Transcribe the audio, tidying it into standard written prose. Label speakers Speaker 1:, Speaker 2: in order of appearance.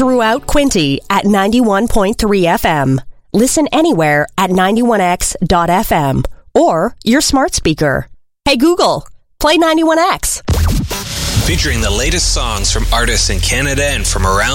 Speaker 1: throughout Quinte at 91.3 FM. Listen anywhere at 91x.fm or your smart speaker. Hey Google, play 91X.
Speaker 2: Featuring the latest songs from artists in Canada and from around